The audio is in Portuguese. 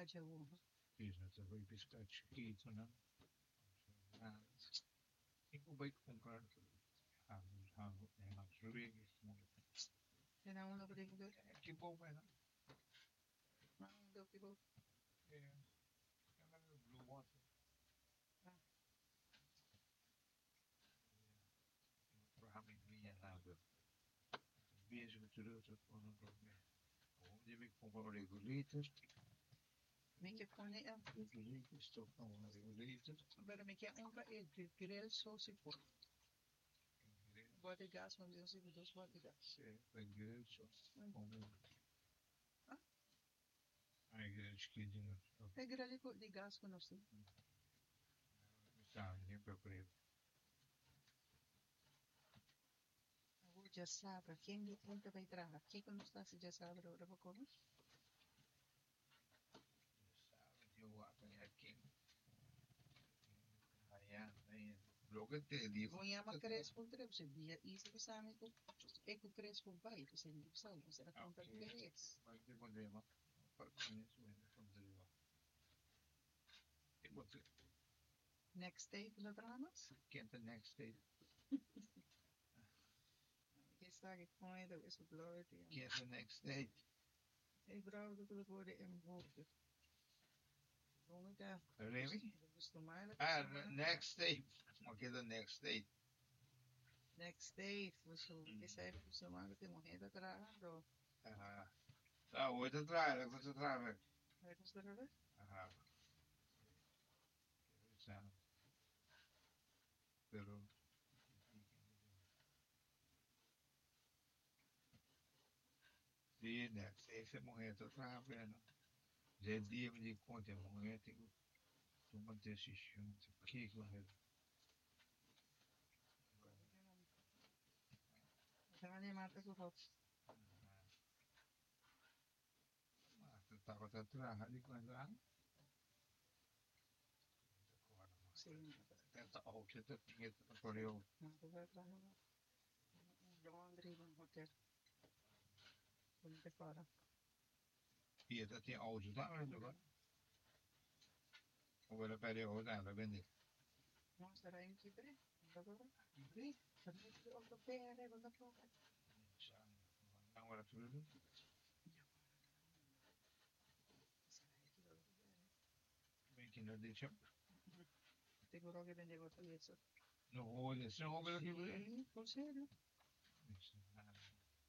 Jaú. Fiz foi pescar chiquito, né? Ah, e como vai comprar rig? Yan ang ulo ko din ko. Que bom, né? Ang ulo ko. É, ela é blue water. Para a minha nada. Vejo que tudo isso for no problema. Onde me comprar regulators? Make it funny. Regulators, estou com regulators. Pero may kaya ang bait. Grill sauce po. Body gas, mag-yung sige dos body gas. Regulators. Ah? Ai, chiquinho. Ay, grali ko, di gas ko na siya. Tá, nem procurei. Já sabe, quem me conta vai trabalhar. Quem que não está se já sabe, ora vou comer. Sabe, eu apanhei aqui. Aí, logo te digo. Kung yaman crespo trip, sa dia isa ko sa amin ko, ko crespo ba, kasi hindi ko sa amin, sa akong pag-cres. Mas que problema? Conheço ainda, vamos dizer. E você? Next day, kilogramas? Get the next day. Kaya kung ito, is upload. Get the next day. Eh, bravo, ko worden in boven. Really? Ah, next day. Okay, the next day. Next day, so, kasi gusto mo ko mo ito trabaho. Ajá. Ah, voy a traer, voy a traer. Ay, gusto na ba? Ajá. Pero sí, next day essa mulher tá trabalhando. Já dia me de conta, a mulher tem que manter assistindo. Por que que eu Saka niya mata ko po. Estava a trabalhar ali quando Sim. essa outra tinha para eu. Laundry ng hotel. Punta para. E essa tinha áudio também agora. Agora para eu rodar, vai vender. Mas sarà in libre? Libre? Sabi ko, ang pera, wala po. Agora tudo. Bem que não deixa. Siguro che vendevo questo. No olha, se não houver aqui. Sì, col serio?